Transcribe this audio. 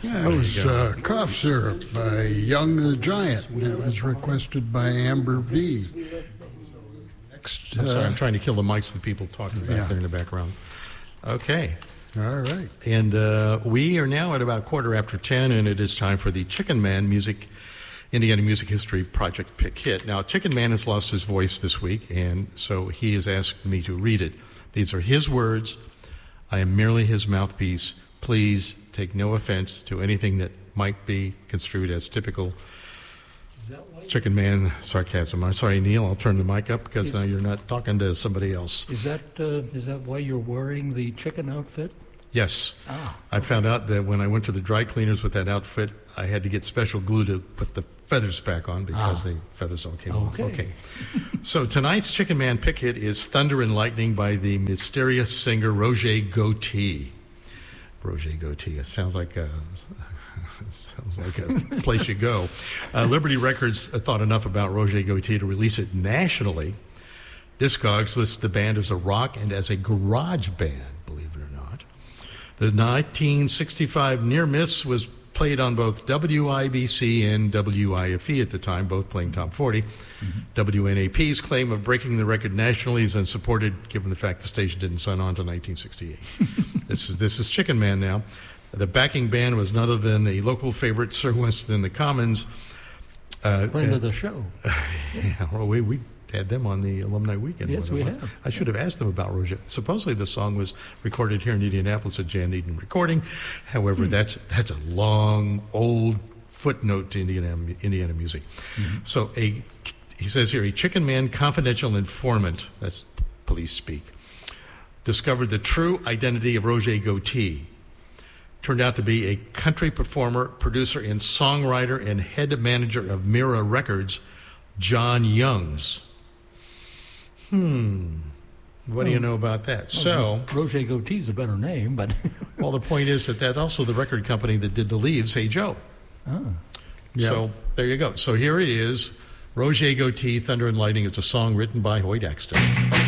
Yeah, it was Cough Syrup by Young the Giant, and it was requested by Amber B. Next, I'm sorry, I'm trying to kill the mics of the people talking back there in the background. Okay. All right. And we are now at about 10:15, and it is time for the Chicken Man Indiana Music History Project Pick Hit. Now, Chicken Man has lost his voice this week, and so he has asked me to read it. These are his words. I am merely his mouthpiece. Please take no offense to anything that might be construed as typical Chicken Man sarcasm. I'm sorry, Neil, I'll turn the mic up because now you're not talking to somebody else. Is that why you're wearing the chicken outfit? Yes. Ah, I found out that when I went to the dry cleaners with that outfit, I had to get special glue to put the feathers back on because the feathers all came off. Okay. So tonight's Chicken Man pick hit is Thunder and Lightning by the mysterious singer Roger Gautier. Roger Gautier. It sounds like a place you go. Liberty Records thought enough about Roger Gautier to release it nationally. Discogs lists the band as a rock and as a garage band, believe it or not. The 1965 Near Miss was played on both WIBC and WIFE at the time, both playing top 40. WNAP's claim of breaking the record nationally is unsupported, given the fact the station didn't sign on until 1968. This is Chicken Man now. The backing band was none other than the local favorite Sir Winston and the Commons. Friend of the show. Yeah, well, we had them on the alumni weekend. Yes, we have. I should have asked them about Roger. Supposedly the song was recorded here in Indianapolis at Jan Eden Recording. However, that's a long, old footnote to Indiana music. So he says here, a Chicken Man confidential informant, that's police speak, discovered the true identity of Roger Gautier. Turned out to be a country performer, producer, and songwriter and head manager of Mira Records, John Youngs. What do you know about that? So Roger Gautier's a better name, but well, the point is that also the record company that did The Leaves, Hey Joe. So there you go. So here it is, Roger Gautier, Thunder and Lightning. It's a song written by Hoyt Axton.